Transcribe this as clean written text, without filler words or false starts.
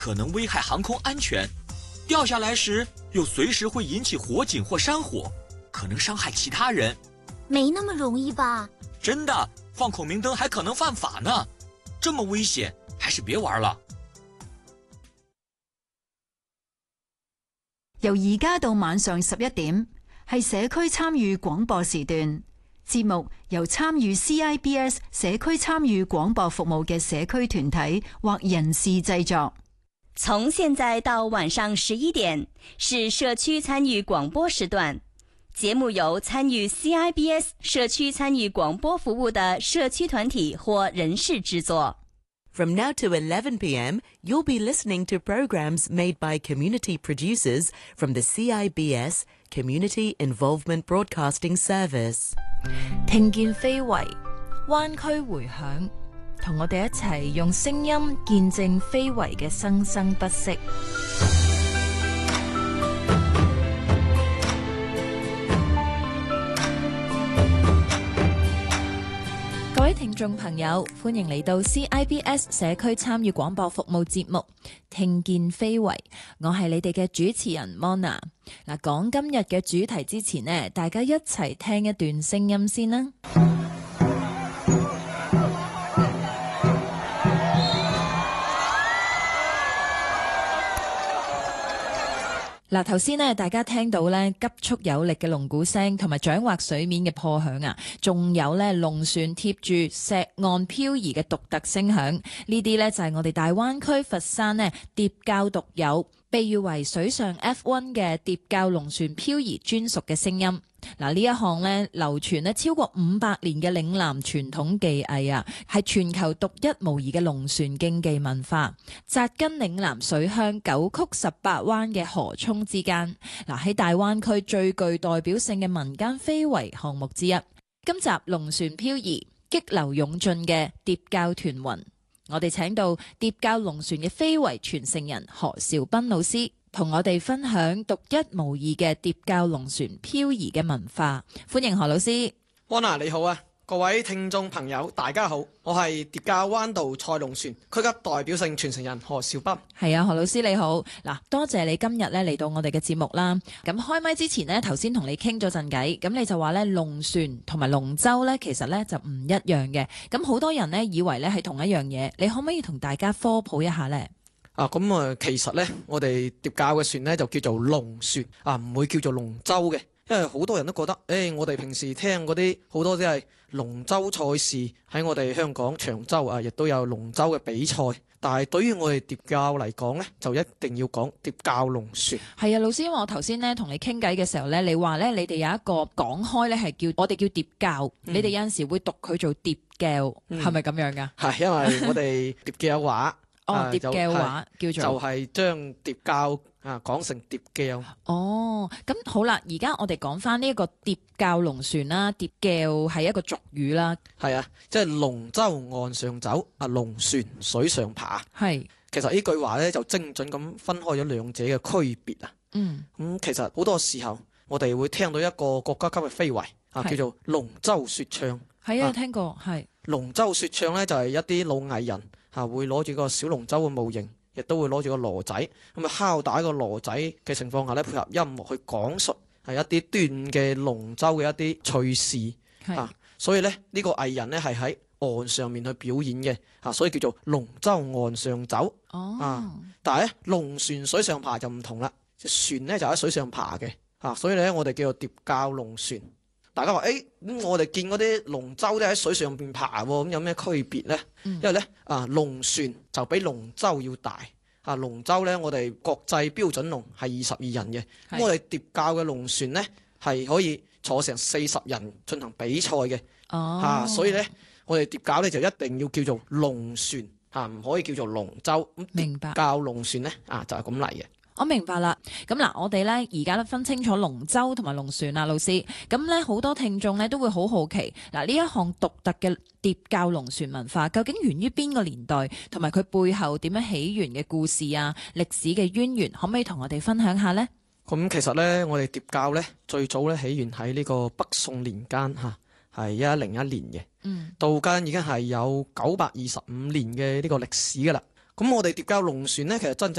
可能危害航空安全，掉下来时又随时会引起火警或山火，可能伤害其他人。 没那么容易吧？ 真的，放孔明灯还可能犯法呢，这么危險，還是別玩了。 由而家到晚上11點，係社區參與廣播時段。節目由參與 CIBS 社區參與廣播服務嘅社區團體或人士製作。 從現在到晚上11點，是社區參與廣播時段。節目由參與 CIBS 社區參與廣播服務的社區團體或人士製作。 From now to 11 p.m., you'll be listening to programs made by community producers from the CIBS Community Involvement Broadcasting Service. 聽見非遺，灣區迴響，同我哋一齊用聲音見證非遺嘅生生不息。各位聽眾朋友，歡迎嚟到 CIBS 社區參與廣播服務節目《聽見非遺》，我係你哋嘅主持人 Mona。嗱，講今日嘅主題之前呢，大家一齊聽一段聲音先啦。嗱，頭先呢，大家聽到呢急速有力嘅龍鼓聲同埋掌劃水面嘅破響啊，仲有呢龍船貼住石岸漂移嘅獨特聲響，呢啲呢，就係我哋大灣區佛山呢疊滘獨有，被譽為水上 F1 嘅疊滘龍船漂移專屬嘅聲音。嗱，呢一項呢流傳呢超過500年嘅嶺南傳統技藝啊，係全球獨一無二嘅龍船競技文化，紮根嶺南水鄉9曲18彎嘅河涌之間。嗱，喺大灣區最具代表性嘅民間非遺項目之一。今集龍船漂移，激流勇進嘅疊滘團魂，我哋請到疊滘龍船嘅非遺傳承人何兆斌老師，同我哋分享獨一無二嘅疊滘龍船漂移嘅文化。歡迎何老師。 安娜你好啊，各位聽眾朋友大家好，我係疊滘灣道賽龍船區級代表性傳承人何兆斌。 係啊，何老師你好。嗱，多謝你今日咧嚟到我哋嘅節目啦。咁開麥之前呢，頭先同你傾咗陣偈，咁你就話咧龍船同埋龍舟咧其實咧就唔一樣嘅。咁好多人呢以為咧係同一樣嘢，你可唔可以同大家科普一下呢？ 其實呢，我哋疊滘嘅船呢就叫做龍船啊，唔會叫做龍舟嘅，因為好多人都覺得，我哋平時聽嗰啲好多即係龍舟賽事喺我哋香港長洲啊，亦都有龍舟嘅比賽。但係對於我哋疊滘嚟講呢，就一定要講疊滘龍船。係啊，老師，因為我頭先呢同你傾偈嘅時候呢，你話呢，你哋有一個講開呢係我哋叫疊滘，你哋有陣時會讀佢做疊滘，係咪咁樣㗎？ 係，因為我哋疊滘話。 疊滘話叫做就係將疊滘講成疊滘。 咁好啦，而家我哋講翻呢一個疊滘龍船啦，疊滘係一個俗語啦。 係啊，即係龍舟岸上走，龍船水上爬。係，其實呢句話咧就精準咁分開咗兩者嘅區別啊。咁其實好多時候我哋會聽到一個國家級嘅非遺叫做龍舟說唱。 係啊，聽過。係龍舟說唱咧就係一啲老藝人。會攞住個小龍舟嘅模型，亦都會攞住個鑼仔，咁啊敲打個鑼仔嘅情況下咧，配合音樂去講述係一啲段嘅龍舟嘅一啲趣事所以咧呢個藝人咧係喺岸上面去表演嘅所以叫做龍舟岸上走。但係咧龍船水上爬就唔同啦，船咧就喺水上爬嘅所以咧我哋叫做疊滘龍船。大家話咁我哋見嗰啲龍舟都喺水上邊爬喎，咁有咩區別呢？因為咧龍船就比龍舟要大龍舟咧我哋國際標準龍係22人嘅，咁我哋疊滘嘅龍船咧係可以坐成40人進行比賽嘅。所以咧我哋疊滘咧就一定要叫做龍船唔可以叫做龍舟。 明白。 疊滘龍船咧就係咁嚟嘅。 我明白啦，咁嗱，我哋咧而家都分清楚龍舟同埋龍船啦，老師。咁咧好多聽眾咧都會好好奇，嗱呢一項獨特嘅疊滘龍船文化，究竟源於邊個年代，同埋佢背後點樣起源嘅故事啊、歷史嘅淵源，可唔可以同我哋分享下呢？ 咁其實咧，我哋疊滘咧最早咧起源喺呢個北宋年間係1101年嘅，到間已經係有925年嘅呢個歷史噶啦。 咁我哋疊教龍船咧，其實真正